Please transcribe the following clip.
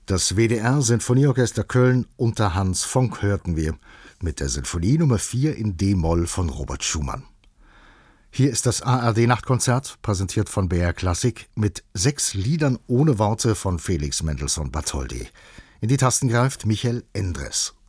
Das WDR-Sinfonieorchester Köln unter Hans Fonck hörten wir mit der Sinfonie Nummer 4 in D-Moll von Robert Schumann. Hier ist das ARD-Nachtkonzert, präsentiert von BR Klassik, mit 6 Liedern ohne Worte von Felix Mendelssohn Bartholdy. In die Tasten greift Michael Endres.